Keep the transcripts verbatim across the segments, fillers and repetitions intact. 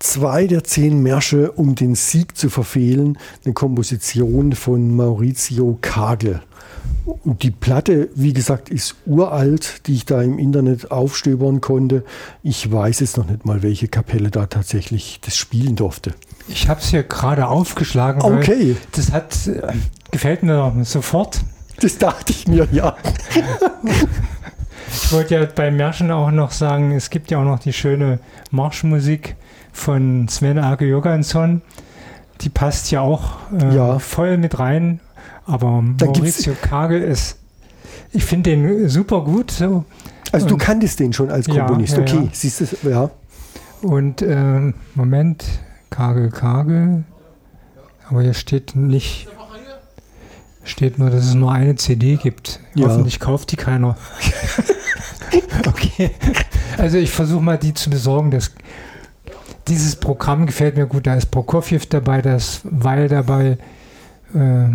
Zwei der zehn Märsche, um den Sieg zu verfehlen, eine Komposition von Maurizio Kagel. Und die Platte, wie gesagt, ist uralt, die ich da im Internet aufstöbern konnte. Ich weiß jetzt noch nicht mal, welche Kapelle da tatsächlich das spielen durfte. Ich habe es hier gerade aufgeschlagen. Okay. Das hat, äh, gefällt mir sofort. Das dachte ich mir, ja. Ich wollte ja bei Märschen auch noch sagen, es gibt ja auch noch die schöne Marschmusik von Sven Åke Johansson. Die passt ja auch äh, ja. voll mit rein. Aber da Maurizio Kagel ist, ich finde den super gut. So. Also und, du kanntest den schon als Komponist, ja, ja, okay, ja. siehst du, ja. Und äh, Moment, Kagel, Kagel, aber hier steht nicht, steht nur, dass es nur eine C D gibt. Ja. Hoffentlich kauft die keiner. Okay, also ich versuche mal die zu besorgen. Das, dieses Programm gefällt mir gut, da ist Prokofjew dabei, da ist Weil dabei, äh,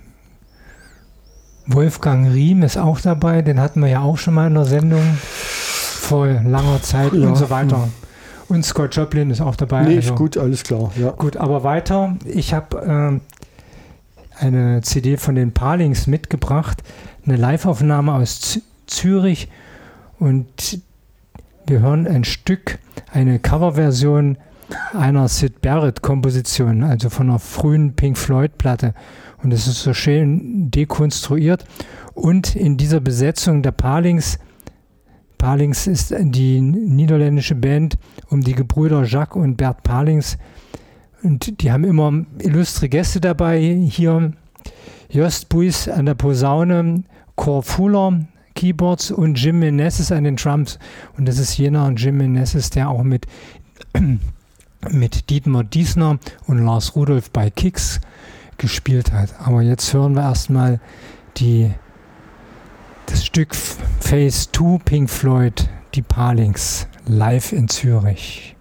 Wolfgang Riem ist auch dabei, den hatten wir ja auch schon mal in der Sendung vor langer Zeit ja. und so weiter. Und Scott Joplin ist auch dabei. Nee, also, ist gut, alles klar. Ja. Gut, aber weiter. Ich habe äh, eine C D von den Palings mitgebracht, eine Live-Aufnahme aus Z- Zürich und wir hören ein Stück, eine Coverversion einer Syd Barrett-Komposition, also von einer frühen Pink Floyd-Platte. Und es ist so schön dekonstruiert. Und in dieser Besetzung der Palings, Palings ist die niederländische Band um die Gebrüder Jacques und Bert Palings. Und die haben immer illustre Gäste dabei. Hier Jost Buys an der Posaune, Cor Fuller, Keyboards und Jim Meneses an den Drums. Und das ist jener Jim Meneses, der auch mit, mit Dietmar Diesner und Lars Rudolph bei Kicks gespielt hat. Aber jetzt hören wir erstmal die das Stück Phase zwei Pink Floyd, die Palings, live in Zürich.